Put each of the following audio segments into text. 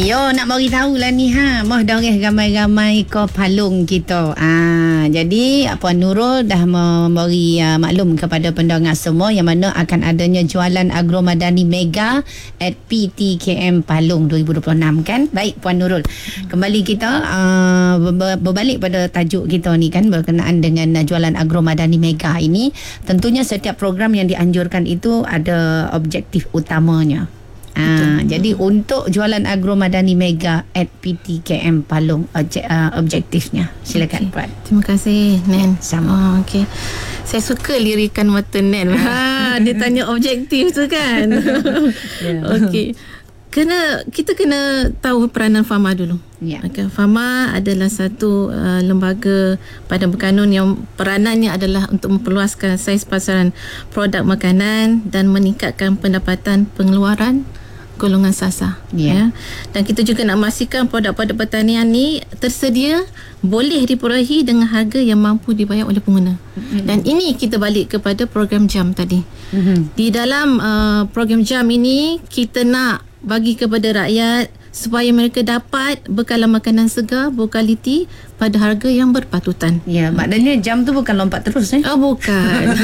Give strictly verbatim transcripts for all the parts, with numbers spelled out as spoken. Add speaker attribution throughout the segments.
Speaker 1: Yo, nak bagi tahu lah ni ha. Moh doreh ramai-ramai ko palung kita. Ah, jadi Puan Nurul dah memberi uh, maklum kepada pendengar semua yang mana akan adanya jualan Agro Madani Mega at P T K M Palung dua ribu dua puluh enam kan. Baik Puan Nurul. Kembali kita uh, berbalik pada tajuk kita ni kan berkenaan dengan uh, jualan Agro Madani Mega ini. Tentunya setiap program yang dianjurkan itu ada objektif utamanya. Ah, jadi untuk jualan Agro Madani Mega at P T K M Palung objek, uh, objektifnya. Silakan Puan.
Speaker 2: Okay. Terima kasih Nen.
Speaker 1: Sama.
Speaker 2: Oh, okey. Saya suka lirikan mata Nen. Ha, dia tanya objektif tu kan. Yeah. Okey. Kena kita kena tahu peranan Fama dulu.
Speaker 1: Ya.
Speaker 2: Okay. Fama adalah satu uh, lembaga padan berkanun yang peranannya adalah untuk memperluaskan saiz pasaran produk makanan dan meningkatkan pendapatan pengeluaran golongan sasar.
Speaker 1: Ya.
Speaker 2: Ya. Dan kita juga nak memastikan produk-produk pertanian ni tersedia, boleh diperolehi dengan harga yang mampu dibayar oleh pengguna. Mm-hmm. Dan ini kita balik kepada program JAM tadi. Mm-hmm. Di dalam uh, program JAM ini kita nak bagi kepada rakyat supaya mereka dapat bekalan makanan segar berkualiti pada harga yang berpatutan.
Speaker 1: Ya, maknanya jam tu bukan lompat terus eh?
Speaker 2: Oh, bukan.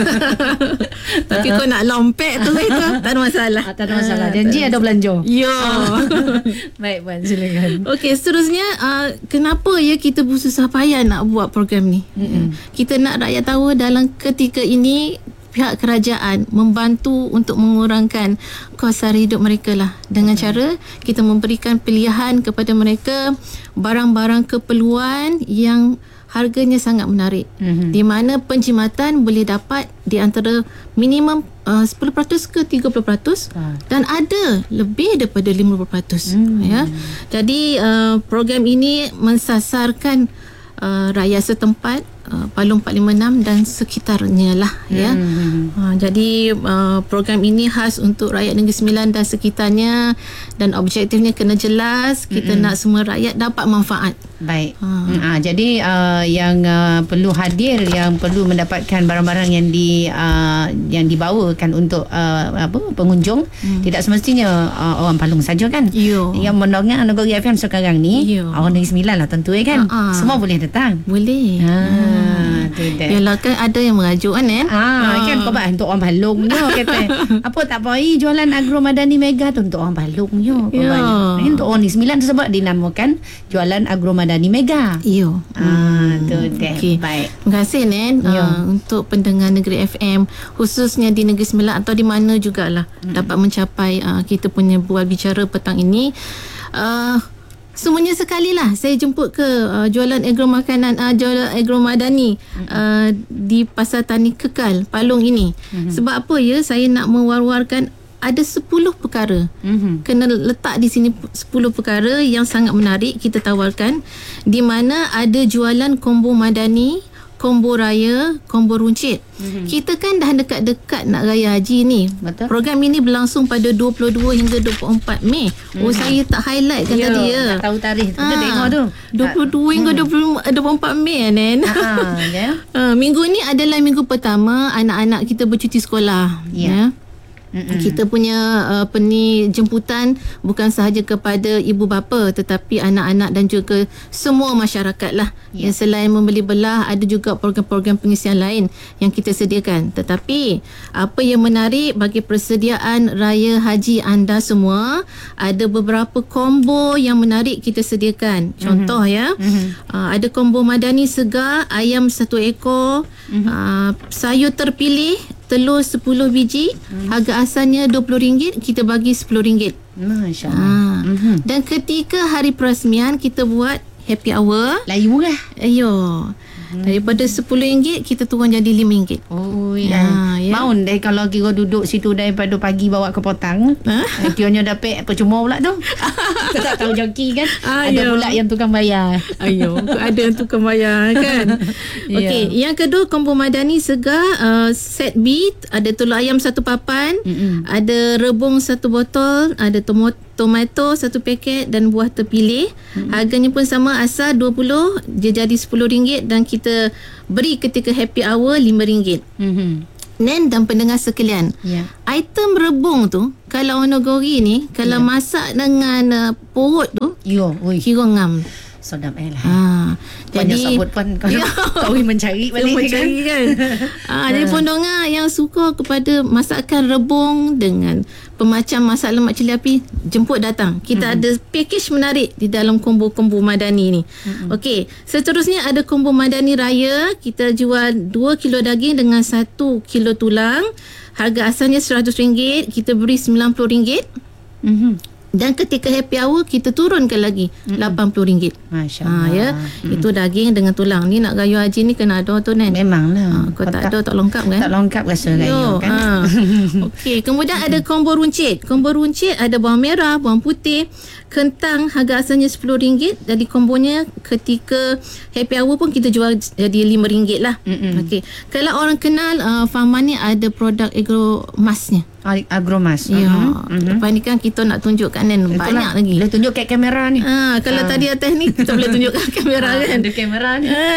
Speaker 2: Tapi kau nak lompet tu itu tak ada masalah.
Speaker 1: Ah, tak ada masalah. Janji ada belanja.
Speaker 2: Ya.
Speaker 1: Baik Puan, silakan.
Speaker 2: Okey, seterusnya uh, kenapa ya kita bersusah payah nak buat program ni? Mm-hmm. Kita nak rakyat tahu dalam ketika ini pihak kerajaan membantu untuk mengurangkan kos sara hidup mereka lah dengan cara kita memberikan pilihan kepada mereka barang-barang keperluan yang harganya sangat menarik, mm-hmm. di mana penjimatan boleh dapat di antara minimum uh, sepuluh peratus ke tiga puluh peratus ah. dan ada lebih daripada lima puluh peratus. Mm. Ya. Jadi uh, program ini mensasarkan uh, rakyat setempat, Uh, Palung empat lima enam dan sekitarnya lah ya. Hmm. Uh, jadi uh, program ini khas untuk rakyat Negeri Sembilan dan sekitarnya dan objektifnya kena jelas. Kita hmm. nak semua rakyat dapat manfaat.
Speaker 1: Baik. Uh. Uh, jadi uh, yang uh, perlu hadir, yang perlu mendapatkan barang-barang yang di uh, yang dibawakan untuk uh, apa pengunjung hmm. tidak semestinya uh, orang Palung saja kan. Yo. Yang mendengar Negeri F M sekarang ni Yo. orang Negeri Sembilan lah tentu eh, kan. Uh-uh. Semua boleh datang.
Speaker 2: Boleh. Uh. Hmm. Ah, yalah kan ada yang mengajuk kan eh.
Speaker 1: Ah, ah. kan kau bah untuk orang Palung je kata. Apa tak apa jualan Agro Madani Mega tu untuk orang Palung je. Ya. Eh, untuk orang ni sembilan sebab dinamakan jualan Agro Madani Mega.
Speaker 2: Yo.
Speaker 1: Ah, tu deh.
Speaker 2: Okay.
Speaker 1: Baik.
Speaker 2: Terima kasih Nen uh, untuk pendengar Negeri F M khususnya di Negeri Sembilan atau di mana jugalah hmm. dapat mencapai uh, kita punya bual bicara petang ini. Uh, Semuanya sekali lah saya jemput ke uh, jualan agro makanan, uh, jualan agro madani uh, di Pasar Tani Kekal Palung ini. Mm-hmm. Sebab apa ya, saya nak mewar-warkan ada sepuluh perkara. Mm-hmm. Kena letak di sini sepuluh perkara yang sangat menarik kita tawarkan, di mana ada jualan combo madani, combo raya, combo runcit. Mm-hmm. Kita kan dah dekat-dekat nak raya haji ni. Betul. Program ini berlangsung pada dua puluh dua hingga dua puluh empat Mei. Mm-hmm. Oh, saya tak highlight kan ya, tadi ya.
Speaker 1: Tak tahu tarikh tu. Ha, tengok tu.
Speaker 2: dua puluh dua hingga hmm. dua puluh empat Mei Nen. Ha, ya. uh, minggu ni adalah minggu pertama anak-anak kita bercuti sekolah. Ya. ya. Mm-mm. Kita punya uh, peni jemputan bukan sahaja kepada ibu bapa tetapi anak-anak dan juga semua masyarakat lah. Yeah. Yang selain membeli belah ada juga program-program pengisian lain yang kita sediakan. Tetapi apa yang menarik bagi persediaan raya haji anda semua, ada beberapa combo yang menarik kita sediakan. Contoh mm-hmm. ya, mm-hmm. Uh, ada combo madani segar, ayam satu ekor, mm-hmm. uh, sayur terpilih, telur sepuluh biji, hmm. harga asalnya dua puluh ringgit, kita bagi sepuluh ringgit. Masya-Allah. Ha. Mm-hmm. Dan ketika hari perasmian kita buat happy hour.
Speaker 1: Lagi murah.
Speaker 2: Ayo. Hmm. Daripada sepuluh ringgit kita turun jadi lima ringgit.
Speaker 1: Oh ya. ya. Maun deh kalau kira duduk situ daripada pagi bawa ke petang. Ha? Kiranya dapat percuma pula tu. Kita tak tahu joki kan. Ayo. Ada pula yang tukang bayar. Ayo,
Speaker 2: ada yang tukang bayar kan. Okey, yeah. Yang kedua combo madani segar, uh, set B, ada telur ayam satu papan, mm-hmm. ada rebung satu botol, ada tomat tomato satu paket dan buah terpilih. Hmm. Harganya pun sama, asal dua puluh, dia jadi sepuluh ringgit dan kita beri ketika happy hour lima ringgit. Hmm. Nen dan pendengar sekalian, yeah. item rebung tu kalau onogori ni, kalau yeah. masak dengan uh, perut tu,
Speaker 1: Yo, ui.
Speaker 2: Kira ngam.
Speaker 1: Sedap eh lah.
Speaker 2: Ha,
Speaker 1: Banyak
Speaker 2: jadi
Speaker 1: sabut pun kau kau mencari balik
Speaker 2: mencari kan. Ah, jadi Pondongan yang suka kepada masakan rebung dengan pemacam masak lemak cili api, jemput datang. Kita mm-hmm. ada package menarik di dalam combo-combo Madani ni. Mm-hmm. Okey, seterusnya ada combo Madani Raya. Kita jual dua kilo daging dengan satu kilo tulang. Harga asalnya seratus ringgit, kita beri sembilan puluh ringgit. Mhm. Dan ketika happy hour kita turunkan lagi mm-hmm. lapan puluh ringgit.
Speaker 1: Masya-Allah.
Speaker 2: Ha, ya. Mm-hmm. Itu daging dengan tulang. Ni nak gayu haji ni kena ada tu kan.
Speaker 1: Memanglah.
Speaker 2: Ha, kau tak ada tak lengkap kan?
Speaker 1: Tak lengkap rasa gayu kan.
Speaker 2: Ha. Okey, kemudian ada combo runcit. Combo runcit ada bawang merah, bawang putih, kentang, harga asalnya sepuluh ringgit. Jadi kombonya ketika happy hour pun kita jual jadi lima ringgit lah. Mm-hmm. Okey. Kalau orang kenal uh, Fahman ni ada produk Agromasnya.
Speaker 1: Agromas.
Speaker 2: Ya.
Speaker 1: Uh-huh.
Speaker 2: Lepas ni kan kita nak tunjukkan kan banyak
Speaker 1: Itulah.
Speaker 2: lagi.
Speaker 1: Boleh tunjuk kat kamera ni.
Speaker 2: Ha, kalau ha. tadi atas ni kita boleh tunjukkan kamera
Speaker 1: ha,
Speaker 2: kan.
Speaker 1: Ada kamera ni.
Speaker 2: Ha.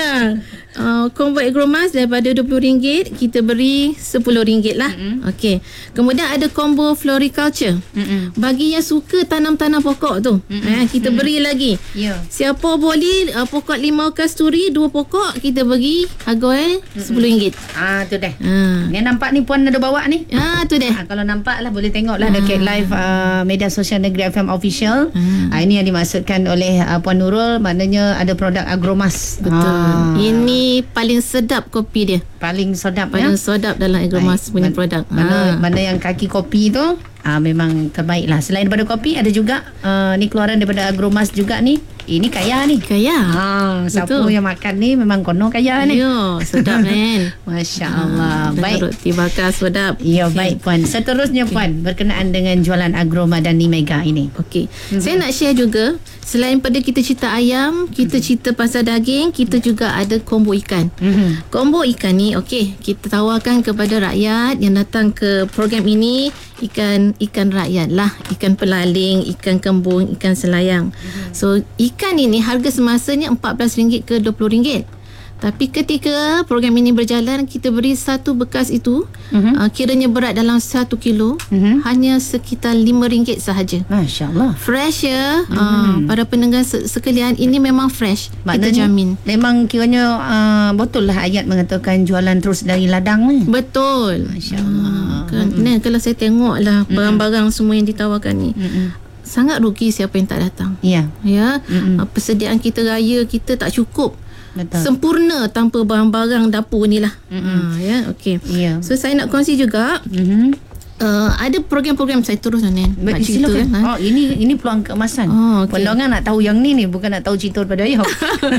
Speaker 2: Uh, combo Agromas daripada dua puluh ringgit kita beri sepuluh ringgit lah. Mm-hmm. Okey. Kemudian ada combo Floriculture. Mm-hmm. Bagi yang suka tanam-tanam pokok tu, mm-hmm. eh, kita mm-hmm. beri lagi. Yeah. Siapa boleh uh, pokok limau kasturi dua pokok kita bagi harga eh mm-hmm. sepuluh ringgit.
Speaker 1: Ah tu dah.
Speaker 2: Ha.
Speaker 1: Yang nampak ni puan ada bawa ni.
Speaker 2: Ah tu dah.
Speaker 1: Ha, kalau nampak lah boleh tengok lah ha. dekat live uh, media sosial Negeri F M Official. Ha. Ha, ini yang dimaksudkan oleh uh, Puan Nurul, maknanya ada produk Agromas.
Speaker 2: Betul. Ha. Ini paling sedap kopi dia.
Speaker 1: Paling sedap
Speaker 2: paling
Speaker 1: ya.
Speaker 2: sedap dalam Agromas punya produk.
Speaker 1: Mana,
Speaker 2: ha.
Speaker 1: mana yang kaki kopi tu ah, memang terbaik lah. Selain daripada kopi ada juga uh, ni keluaran daripada Agromas juga ni. Ini kaya ni.
Speaker 2: Kaya.
Speaker 1: Ha, siapa yang makan ni memang kono kaya ni.
Speaker 2: Ya, sedap kan.
Speaker 1: Masya-Allah.
Speaker 2: Ha,
Speaker 1: baik.
Speaker 2: Roti bakar sedap.
Speaker 1: Ya, okay. Baik puan. Seterusnya okay. puan berkenaan dengan jualan Agro Madani Mega ini.
Speaker 2: Okey. Mm-hmm. Saya nak share juga, selain pada kita cerita ayam, kita mm-hmm. cerita pasal daging, kita juga ada combo ikan. Mm-hmm. Combo ikan ni okey, kita tawarkan kepada rakyat yang datang ke program ini ikan ikan rakyat lah, ikan pelaling, ikan kembung, ikan selayang. Mm-hmm. So ikan ini harga semasanya empat belas ringgit ke dua puluh ringgit. Tapi ketika program ini berjalan, kita beri satu bekas itu, mm-hmm. uh, kiranya berat dalam satu kilo, mm-hmm. hanya sekitar lima ringgit sahaja.
Speaker 1: Masya Allah.
Speaker 2: Fresh ya. Mm-hmm. Uh, para pendengar sekalian, ini memang fresh.
Speaker 1: Maknanya,
Speaker 2: kita jamin.
Speaker 1: Memang kiranya uh, betul lah ayat mengatakan jualan terus dari ladang ni.
Speaker 2: Betul.
Speaker 1: Masya Allah.
Speaker 2: Uh, kan, mm-hmm. nah, kalau saya tengok lah mm-hmm. barang-barang semua yang ditawarkan ni. Mm-hmm. Sangat rugi siapa yang tak datang.
Speaker 1: Ya.
Speaker 2: Ya. Mm-hmm. Uh, persediaan kita raya kita tak cukup.
Speaker 1: Betul.
Speaker 2: Sempurna tanpa barang-barang dapur ni lah. Mm-hmm. Ha, ya, okey. Yeah. So saya nak kongsi juga. Mm-hmm. Uh, ada program-program saya terus Nen. Nak cerita kan. Ha?
Speaker 1: Oh, ini ini peluang keemasan. Oh, okay. Pendengar nak tahu yang ni ni, bukan nak tahu cerita daripada ayah.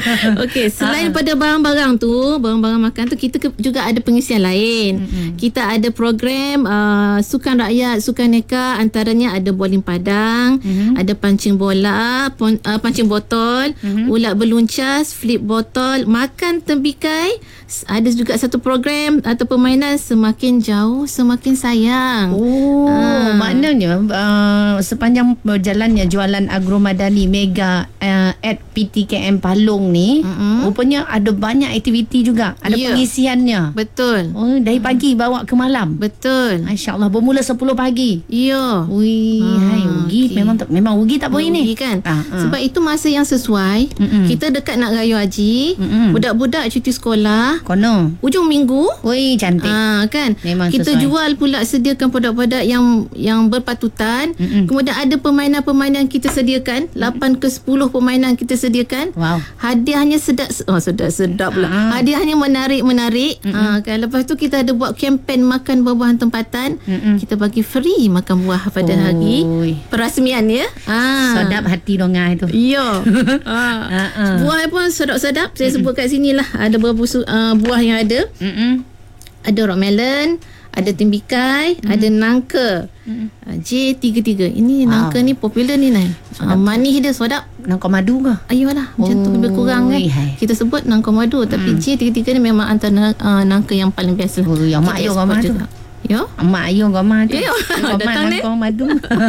Speaker 2: Okey, selain pada barang-barang tu, barang-barang makan tu, kita ke, juga ada pengisian lain. Mm-hmm. Kita ada program uh, sukan rakyat, sukan neka, antaranya ada bowling padang, mm-hmm. ada pancing bola, pon, uh, pancing botol, mm-hmm. ulat beluncas, flip botol, makan tembikai. Ada juga satu program atau permainan semakin jauh semakin sayang.
Speaker 1: Oh, ha. Maknanya uh, sepanjang berjalannya jualan Agro Madani Mega uh, at P T K M Palung ni, mm-hmm. rupanya ada banyak aktiviti juga. Ada yeah. pengisiannya.
Speaker 2: Betul.
Speaker 1: Oh, dari pagi mm. bawa ke malam.
Speaker 2: Betul.
Speaker 1: Masya-Allah, bermula sepuluh pagi.
Speaker 2: Ya.
Speaker 1: Ui, ha, hai rugi okay. memang tak, memang rugi tak boleh ni.
Speaker 2: Kan?
Speaker 1: Ha, ha.
Speaker 2: Sebab itu masa yang sesuai. Mm-mm. Kita dekat nak raya haji, mm-mm. budak-budak cuti sekolah.
Speaker 1: Kono.
Speaker 2: Ujung minggu.
Speaker 1: Ui, cantik.
Speaker 2: Ha, kan?
Speaker 1: Memang
Speaker 2: kita
Speaker 1: sesuai.
Speaker 2: Jual pula, sediakan produk-produk yang yang berpatutan. Mm-mm. Kemudian ada permainan-permainan kita sediakan, lapan ke sepuluh permainan kita sediakan. Wow. Hadiahnya sedap, oh sedap-sedap pula. Ha. Hadiahnya menarik-menarik. Ha, kan? Lepas tu kita ada buat kempen makan buah-buahan tempatan. Mm-mm. Kita bagi free makan buah pada oh. hari perasmian ya. Ha.
Speaker 1: Sedap hati dongai tu.
Speaker 2: Ya. ha. Ha. Buah pun sedap-sedap. Saya Mm-mm. sebut kat sini lah. Ada beberapa uh, buah yang ada. Mm-mm. Ada rock melon, ada tembikai, mm. ada nangka. Mm. J tiga puluh tiga. Ini wow. nangka ni popular ni Nan. Uh, manis dia sedap.
Speaker 1: Nangka madu ke?
Speaker 2: Ayolah, macam oh, tu lebih kurang kan. Hai. Kita sebut nangka madu, tapi mm. J tiga puluh tiga ni memang antara uh, nangka yang paling best lah.
Speaker 1: Oh, yang mak yo madu.
Speaker 2: Ya.
Speaker 1: Mak ayah goma tu.
Speaker 2: Ya. Datang ni.
Speaker 1: Madu.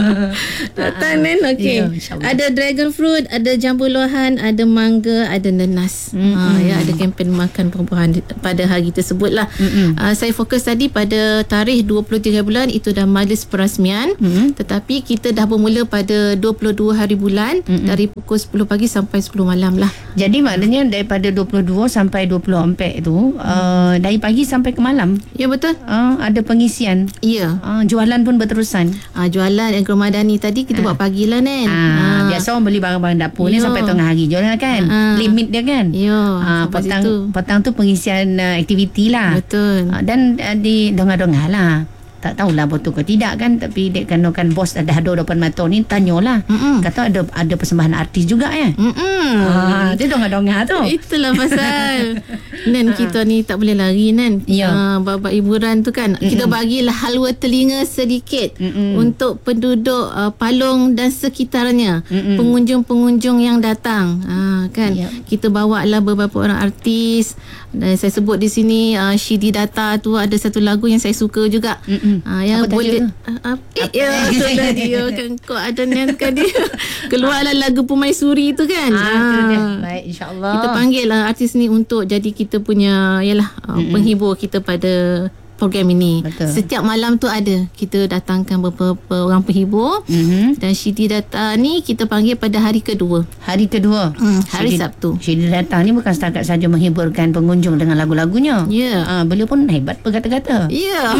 Speaker 2: Datang ni. Okey.
Speaker 1: Ya,
Speaker 2: ada dragon fruit, ada jambu lohan, ada mangga, ada nanas.
Speaker 1: Mm-hmm.
Speaker 2: Ha, ya, ada kempen makan buah-buahan pada hari tersebut lah. Mm-hmm. Uh, saya fokus tadi pada tarikh dua puluh tiga bulan, itu dah majlis perasmian. Mm-hmm. Tetapi kita dah bermula pada dua puluh dua hari bulan, mm-hmm. dari pukul sepuluh pagi sampai sepuluh malam lah.
Speaker 1: Jadi maknanya daripada dua puluh dua sampai dua puluh empat tu, mm. uh, dari pagi sampai ke malam.
Speaker 2: Ya, betul.
Speaker 1: Uh, ada pengisian.
Speaker 2: Ya.
Speaker 1: Uh, jualan pun berterusan.
Speaker 2: Uh, jualan Agro Madani tadi kita uh. buat pagi lah, Nen.
Speaker 1: Uh, uh. Biasa orang beli barang-barang dapur Yo. ni sampai tengah hari jualan kan. Uh. Limit dia kan.
Speaker 2: Ya.
Speaker 1: Uh, petang, petang tu pengisian uh, aktiviti lah.
Speaker 2: Betul.
Speaker 1: Uh, dan uh, di dongah-dongah lah. Tak tahulah betul ke tidak kan, tapi dek kan kan bos dah ada depan mata ni, tanyalah. Mm-mm. Kata ada ada persembahan artis juga ya. Ah, dia dongah-dongah tu.
Speaker 2: Itulah pasal. Nen kita ni tak boleh lari, Nen.
Speaker 1: Ya.
Speaker 2: Uh, bab hiburan tu kan. Mm-mm. Kita bagilah halwa telinga sedikit. Mm-mm. Untuk penduduk uh, Palong dan sekitarnya. Mm-mm. Pengunjung-pengunjung yang datang. Uh, kan. Yep. Kita bawalah beberapa orang artis. Dan saya sebut di sini uh, Shidi Data tu ada satu lagu yang saya suka juga. Mm-mm. Ah, yang
Speaker 1: apa
Speaker 2: boleh uh, uh, eh, ya sudah dia kan kau ada nan kan dia keluarlah lagu Permaisuri tu kan.
Speaker 1: Ah, ah. Baik, insya-Allah.
Speaker 2: Kita panggil lah artis ni untuk jadi kita punya yalah uh, penghibur kita pada program ini. Betul. Setiap malam tu ada kita datangkan beberapa orang penghibur. Mm-hmm. Dan Shidi Data ni kita panggil pada hari kedua.
Speaker 1: Hari kedua.
Speaker 2: Hmm, hari
Speaker 1: Shidi,
Speaker 2: Sabtu.
Speaker 1: Shidi Data ni bukan setakat saja menghiburkan pengunjung dengan lagu-lagunya.
Speaker 2: Ya. Yeah.
Speaker 1: Uh, beliau pun hebat berkata-kata.
Speaker 2: Ya. Yeah.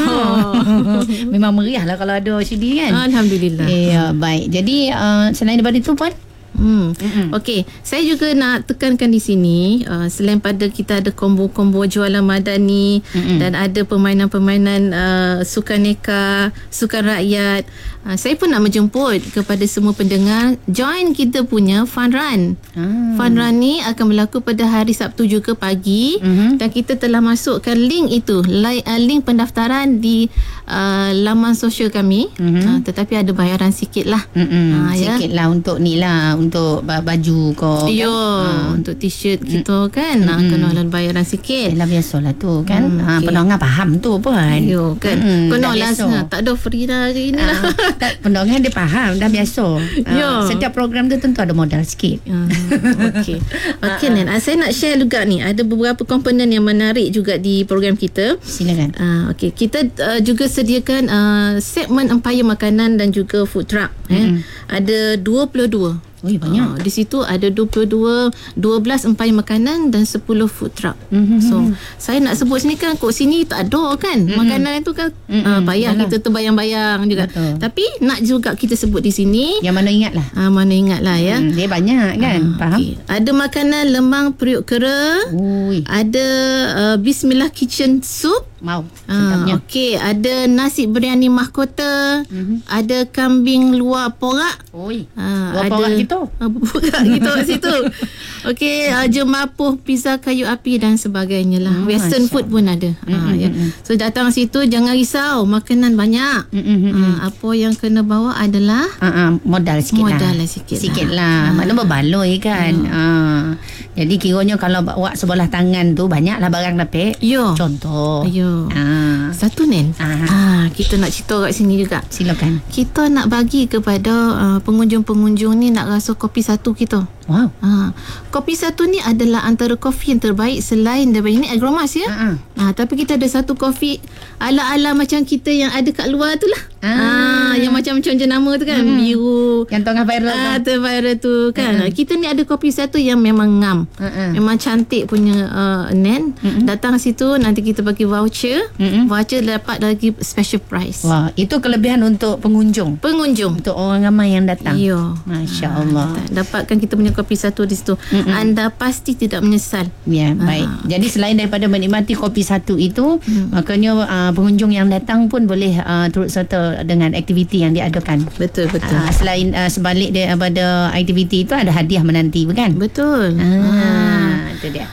Speaker 1: Oh. Memang meriah lah kalau ada Shidi kan.
Speaker 2: Alhamdulillah.
Speaker 1: Ya, yeah, baik. Jadi uh, selain daripada itu Puan,
Speaker 2: Hmm. Okey, saya juga nak tekankan di sini uh, selain pada kita ada kombo-kombo jualan madani, mm-hmm. dan ada permainan-permainan uh, sukan neka, sukan rakyat. Uh, saya pun nak menjemput kepada semua pendengar join kita punya fun run. Ah. Fun run ni akan berlaku pada hari Sabtu juga pagi, mm-hmm. dan kita telah masukkan link itu, link pendaftaran di uh, laman sosial kami, mm-hmm. uh, tetapi ada bayaran sikit lah.
Speaker 1: Mm-hmm. Uh, sikit ya. lah untuk ni lah, untuk baju kau
Speaker 2: kan? Ha. Untuk t-shirt kita kan, mm-hmm. kena lah bayaran sikit.
Speaker 1: Yalah, biasalah tu kan. Mm, ha, okay. Pendengar faham tu pun.
Speaker 2: Yo kan. Mm, kena lah, tak ada free dah hari ni lah.
Speaker 1: Ha, pendengar dia faham dah biasa. Ha, setiap program tu tentu ada modal sikit.
Speaker 2: Uh, Okey. Okey Nen, saya nak share juga ni, ada beberapa komponen yang menarik juga di program kita.
Speaker 1: Silakan.
Speaker 2: Uh, Okey, kita uh, juga sediakan uh, segmen empayar makanan dan juga food truck. Mm-hmm. Eh. Ada dua puluh dua.
Speaker 1: Oh, banyak.
Speaker 2: Uh, di situ ada dua puluh dua, dua belas empayar makanan dan sepuluh food truck. Mm-hmm. So, saya nak sebut sini kan, kok sini tak ada kan. Mm-hmm. Makanan itu kan mm-hmm. uh, payah Yalah. kita terbayang-bayang juga. Betul. Tapi nak juga kita sebut di sini.
Speaker 1: Yang mana ingat lah.
Speaker 2: Uh, mana ingat lah ya.
Speaker 1: Mm, dia banyak kan. Uh, Faham? Okay.
Speaker 2: Ada makanan lemang periuk kera. Ui. Ada uh, Bismillah Kitchen Soup.
Speaker 1: Mau.
Speaker 2: Uh, Okey, ada nasi biryani mahkota. Mm-hmm. Ada kambing luar porak.
Speaker 1: Oi.
Speaker 2: Uh,
Speaker 1: luar
Speaker 2: ada
Speaker 1: porak gitu.
Speaker 2: Uh, porak gitu kat situ. Okey, uh, jemapuh pizza kayu api dan sebagainya lah. Hmm, Western Masya. food pun ada. Mm-hmm. Uh, ya. So datang situ jangan risau, makanan banyak. Mm-hmm. Uh, apa yang kena bawa adalah
Speaker 1: uh-uh, modal sikit
Speaker 2: modal
Speaker 1: lah.
Speaker 2: Modal lah sikit.
Speaker 1: Sikit lah. lah. Maknanya berbaloi kan. Uh. Uh. Jadi kiranya kalau bawa sebelah tangan tu banyaklah barang dapat.
Speaker 2: Yo.
Speaker 1: Contoh.
Speaker 2: Yo. Ah. Satu Nen. Ah. ah, kita nak cerita kat sini juga.
Speaker 1: Silakan.
Speaker 2: Kita nak bagi kepada uh, pengunjung-pengunjung ni nak rasa kopi satu kita.
Speaker 1: Wow.
Speaker 2: Ah, kopi satu ni adalah antara kopi yang terbaik selain daripada ini Agromas ya. Uh-huh. Ah, tapi kita ada satu kopi ala-ala macam kita yang ada kat luar tu lah. Ah, ah yang macam-macam jenama tu kan, hmm. biru.
Speaker 1: Yang tengah viral
Speaker 2: ah, tu. Ah, viral tu kan. Uh-huh. Kita ni ada kopi satu yang memang ngam. Uh-huh. Memang cantik punya uh, Nen. Uh-huh. Datang situ nanti kita bagi voucher. Uh-huh. Voucher dapat lagi special price.
Speaker 1: Wah, itu kelebihan untuk pengunjung.
Speaker 2: Pengunjung.
Speaker 1: Untuk orang ramai yang datang.
Speaker 2: Ya.
Speaker 1: Masya-Allah.
Speaker 2: Ah, dapatkan kita punya kopi satu di situ. Mm-mm. Anda pasti tidak menyesal.
Speaker 1: Ya, baik. Ah. Jadi selain daripada menikmati kopi satu itu, mm. makanya uh, pengunjung yang datang pun boleh uh, turut serta dengan aktiviti yang diadakan.
Speaker 2: Betul, betul.
Speaker 1: Uh, selain uh, sebalik daripada aktiviti itu ada hadiah menanti, bukan?
Speaker 2: Betul.
Speaker 1: Ah, ah. Itu dia.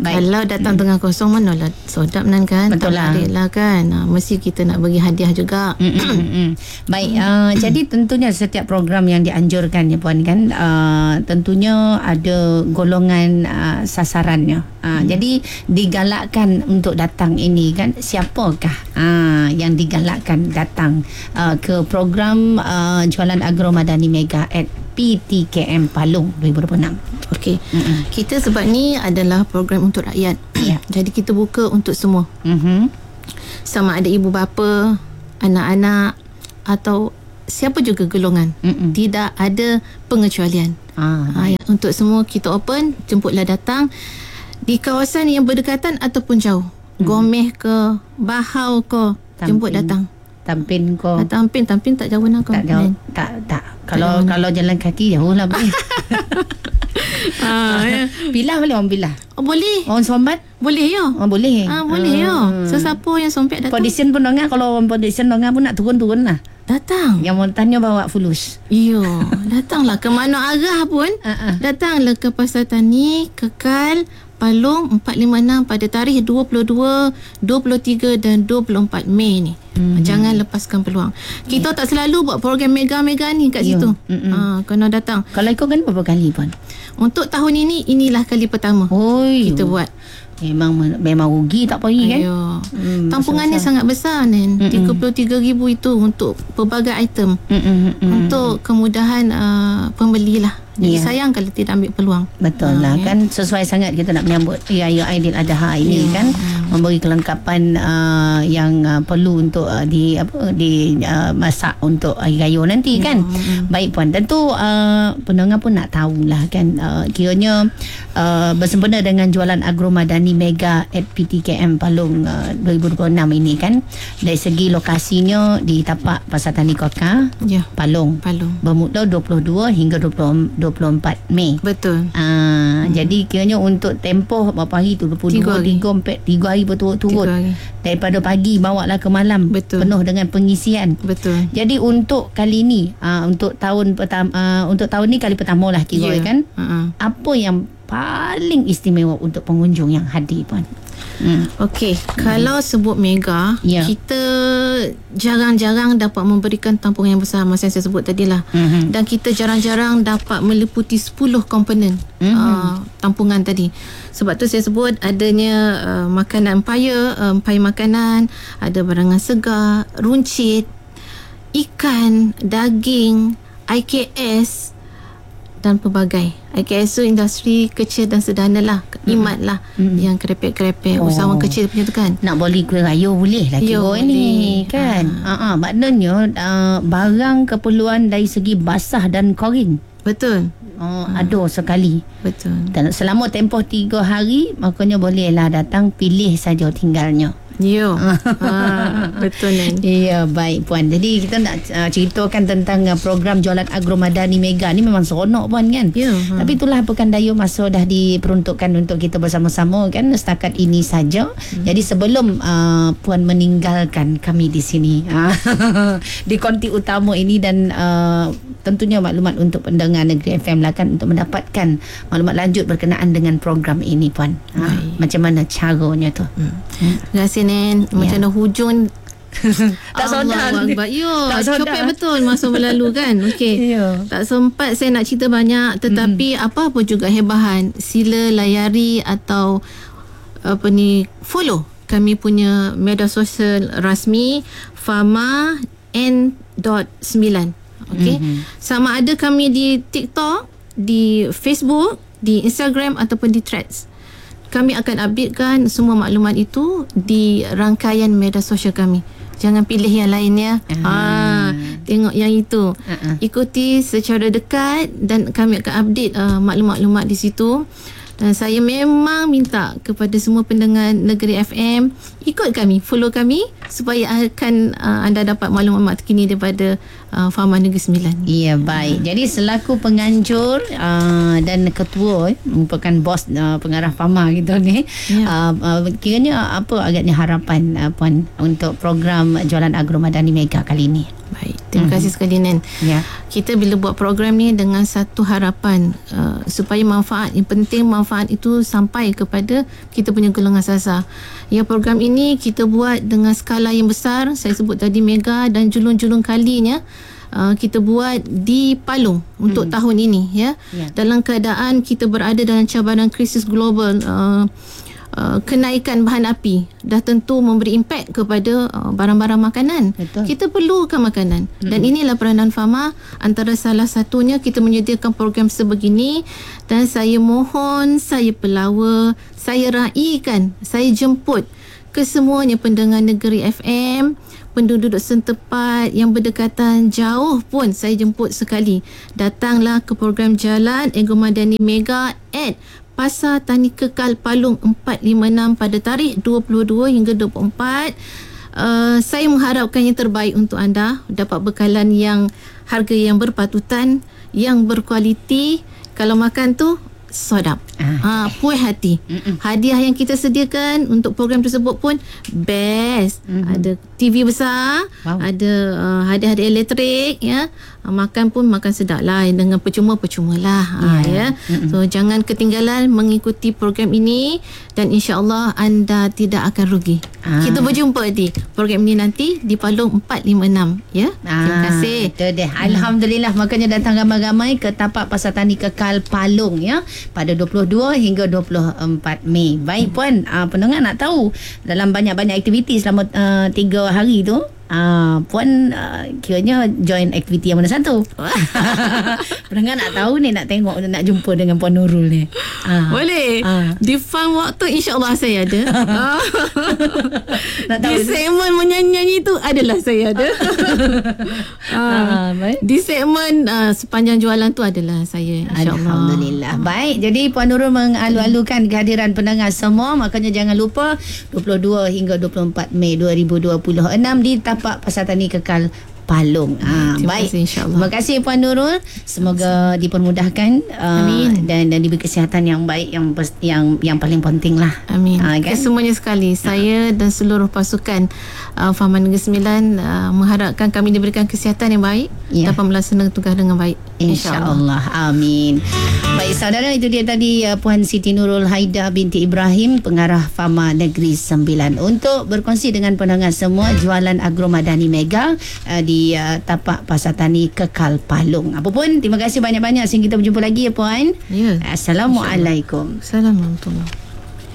Speaker 1: Baik.
Speaker 2: Kalau datang hmm. tengah kosong manalah sodap nan kan.
Speaker 1: Betul lah.
Speaker 2: lah kan. Ha, mesti kita nak bagi hadiah juga.
Speaker 1: Mm-mm. Baik, uh, jadi tentunya setiap program yang dianjurkan ya puan kan, uh, tentunya ada golongan uh, sasarannya. Uh, hmm. Jadi digalakkan untuk datang ini kan, siapakah uh, yang digalakkan datang uh, ke program uh, Jualan Agro Madani Mega at P T K M Palung dua ribu dua puluh enam.
Speaker 2: Okey. Mm-mm. Kita sebab ni adalah program untuk rakyat.
Speaker 1: Ya.
Speaker 2: Jadi kita buka untuk semua.
Speaker 1: Mm-hmm.
Speaker 2: Sama ada ibu bapa, anak-anak atau siapa juga golongan. Mm-mm. Tidak ada pengecualian. Ah, ha, untuk semua kita open, jemputlah datang di kawasan yang berdekatan ataupun jauh. Mm. Gomeh ke, Bahau ke, Tampin. Jemput datang.
Speaker 1: Tampin ko.
Speaker 2: Ah, tampin, tampin tak jauh nak kau.
Speaker 1: Tak jauh. Tak, tak. Kalau tak kalau jalan kaki jauh lah boleh. Ah, ya. Pilah boleh orang pilah.
Speaker 2: Oh, boleh.
Speaker 1: Orang sombat
Speaker 2: boleh ya.
Speaker 1: Oh, boleh.
Speaker 2: Ah, boleh ya. Hmm. Sesiapa yang sompet datang.
Speaker 1: Podisian pun dengar, kalau orang podisian dengar pun nak turun-turun lah.
Speaker 2: Datang.
Speaker 1: Yang mau tanya bawa fulus.
Speaker 2: Iyo, datanglah ke mana arah pun. Uh-uh. Datanglah ke Pasar Tani, Kekal, Palung empat lima enam pada tarikh dua puluh dua, dua puluh tiga dan dua puluh empat Mei ni. Hmm. Jangan lepaskan peluang. Kita yeah. tak selalu buat program mega-mega ni kat yeah. situ. Ha, kena datang.
Speaker 1: Kalau ikut kan berapa kali pun?
Speaker 2: Untuk tahun ini, inilah kali pertama. Oi, kita buat.
Speaker 1: Memang memang rugi tak pergi kan?
Speaker 2: Hmm, Tampungannya besar. sangat besar Nen. Mm-mm. tiga puluh tiga ribu itu untuk pelbagai item. Mm-mm. Untuk kemudahan uh, pembeli lah. Jadi yeah. sayang kalau tidak ambil peluang.
Speaker 1: Betul ha, lah ya. Kan sesuai sangat kita nak menyambut Raya Aidiladha ini yeah. kan, memberi kelengkapan uh, yang uh, perlu untuk uh, di apa di uh, masak untuk hari raya nanti yeah. kan. Mm. Baik puan, tentu uh, pendengar pun nak tahulah kan, uh, kiranya uh, bersempena dengan Jualan Agro Madani Mega at P T K M Palung uh, dua ribu dua puluh enam ini kan, dari segi lokasinya di tapak Pasar Tani Kota yeah. Palung. Palung. Bermula dua puluh dua hingga dua puluh empat Mei.
Speaker 2: Betul.
Speaker 1: Ah, hmm. Jadi kiranya untuk tempoh berapa hari tu? dua puluh dua, tiga, empat, tiga hari berturut-turut. Daripada pagi bawa lah ke malam. Betul. Penuh dengan pengisian. Betul. Jadi untuk kali ni, uh, untuk tahun pertama, uh, untuk tahun ni kali pertama lah kira yeah. kan. Uh-huh. Apa yang paling istimewa untuk pengunjung yang hadir puan? Hmm. Okey, hmm.
Speaker 2: kalau sebut mega, yeah. kita jarang-jarang dapat memberikan tampungan yang besar masa yang saya sebut tadi lah. Hmm. Dan kita jarang-jarang dapat meliputi sepuluh komponen hmm. uh, tampungan tadi. Sebab tu saya sebut adanya uh, makanan empayar, uh, empayar makanan, ada barangan segar, runcit, ikan, daging, I K S dan pelbagai. I K S tu industri kecil dan sederhana lah, imat lah, hmm. yang kerepek-kerepek, oh. usahawan kecil punya tu kan.
Speaker 1: Nak beli kuih raya boleh lah kira ni kan. Ha. Ha, maknanya uh, barang keperluan dari segi basah dan kering.
Speaker 2: Betul.
Speaker 1: Oh, hmm. ada sekali.
Speaker 2: Betul.
Speaker 1: Dan selama tempoh tiga hari, makanya bolehlah datang, pilih saja tinggalnya.
Speaker 2: Ya. ha, betul ni.
Speaker 1: Ya, baik puan. Jadi kita nak uh, ceritakan tentang uh, program Jualan Agro Madani Mega ni memang seronok puan kan. Ya. Ha. Tapi itulah pekan daya masa dah diperuntukkan untuk kita bersama-sama kan, setakat ini saja. Hmm. Jadi sebelum uh, puan meninggalkan kami di sini di konti utama ini, dan uh, tentunya maklumat untuk pendengar Negeri F M lah kan, untuk mendapatkan maklumat lanjut berkenaan dengan program ini puan. Ha, macam mana caranya tu? Hmm.
Speaker 2: Hmm. Terima kasih Nen. Macam mana ya. hujung
Speaker 1: tak sedar.
Speaker 2: Yo, copek betul masa berlalu kan. Okey. Tak sempat saya nak cerita banyak, tetapi mm. apa-apa juga hebahan, sila layari atau apa ni, follow kami punya media sosial rasmi Fama N sembilan. Okey. Mm-hmm. Sama ada kami di TikTok, di Facebook, di Instagram ataupun di Threads. Kami akan updatekan semua maklumat itu di rangkaian media sosial kami. Jangan pilih yang lainnya. Uh-huh. Ah, tengok yang itu. Uh-huh. Ikuti secara dekat dan kami akan update uh, maklumat-maklumat di situ. Dan saya memang minta kepada semua pendengar Negeri F M, ikut kami, follow kami supaya akan uh, anda dapat maklumat terkini daripada uh, Fama Negeri Sembilan.
Speaker 1: Ya, baik. Hmm. Jadi selaku penganjur uh, dan ketua, merupakan bos uh, pengarah Fama gitu ni, ya. uh, uh, kiranya apa agaknya harapan uh, puan untuk program Jualan Agro Madani Mega kali ini?
Speaker 2: Baik. Terima
Speaker 1: Mhm.
Speaker 2: kasih sekali, Nen.
Speaker 1: Ya.
Speaker 2: Kita bila buat program ni dengan satu harapan uh, supaya manfaat, yang penting manfaat itu sampai kepada kita punya golongan sasar. Ya, program ini kita buat dengan skala yang besar. Saya sebut tadi mega dan julung-julung kalinya. Uh, kita buat di Palung untuk hmm. tahun ini, ya.
Speaker 1: Ya.
Speaker 2: Dalam keadaan kita berada dalam cabaran krisis global, uh, Uh, kenaikan bahan api dah tentu memberi impak kepada uh, barang-barang makanan.
Speaker 1: Betul.
Speaker 2: Kita perlukan makanan. Mm-hmm. Dan inilah peranan Fama. Antara salah satunya kita menyediakan program sebegini, dan saya mohon, saya pelawa, saya raikan, saya jemput ke semuanya pendengar Negeri F M, penduduk setempat yang berdekatan jauh pun saya jemput sekali. Datanglah ke program Jalan Ego Madani Mega at Pasar Tani Kekal Palung empat lima enam pada tarikh dua puluh dua hingga dua puluh empat. Uh, saya mengharapkan yang terbaik untuk anda, dapat bekalan yang harga yang berpatutan, yang berkualiti. Kalau makan tu sedap, ah. ha, puas hati. Mm-mm. Hadiah yang kita sediakan untuk program tersebut pun best. Mm-hmm. Ada T V besar, wow. ada uh, hadiah-hadiah elektrik, ya. Uh, makan pun makan sedap lah, dengan percuma-percuma lah, yeah. ha, ya. Mm-hmm. So jangan ketinggalan mengikuti program ini, dan insya-Allah anda tidak akan rugi. Ah. Kita berjumpa di program ini nanti di Palung empat lima enam, ya. Ah. Terima kasih.
Speaker 1: Itu dia. Alhamdulillah, makanya datang ramai-ramai ke tapak Pasar Tani Kekal Palung, ya, pada dua puluh dua hingga dua puluh empat Mei. Baik puan, uh, pendengar nak tahu dalam banyak-banyak aktiviti selama uh, tiga hari tu, uh, puan uh, kiranya join aktiviti yang mana satu? Pendengar nak tahu ni, nak tengok, nak jumpa dengan Puan Nurul ni. Uh,
Speaker 2: Boleh. Uh. Di farm waktu insya-Allah saya ada. Nak tahu di segmen menyanyi tu adalah saya ada. uh, uh, di segmen uh, sepanjang jualan tu adalah saya, insya-Allah.
Speaker 1: Alhamdulillah. Baik, jadi Puan Nurul mengalu-alukan kehadiran pendengar semua, makanya jangan lupa dua puluh dua hingga dua puluh empat Mei dua ribu dua puluh enam di tapak Pasar Tani Kekal Palung. Ha,
Speaker 2: terima
Speaker 1: baik.
Speaker 2: kasih, insya-Allah.
Speaker 1: Terima kasih Puan Nurul. Semoga dipermudahkan uh, dan dan diberi kesihatan yang baik, yang yang yang paling penting lah.
Speaker 2: Amin.
Speaker 1: Ha, kan?
Speaker 2: Kesemuanya sekali. Saya dan seluruh pasukan uh, Farma Negeri Sembilan uh, mengharapkan kami diberikan kesihatan yang baik, ya, dapat melaksanakan tugas dengan baik.
Speaker 1: InsyaAllah. Amin. Baik saudara, itu dia tadi uh, Puan Siti Nurul Haida binti Ibrahim, pengarah Farma Negeri Sembilan, untuk berkongsi dengan pendengar semua jualan Agro Madani Mega uh, di uh, tapak Pasar Tani Kekal Palung. Apapun, terima kasih banyak-banyak. Sehingga kita berjumpa lagi, ya Puan.
Speaker 2: Ya.
Speaker 1: Assalamualaikum.
Speaker 2: Assalamualaikum.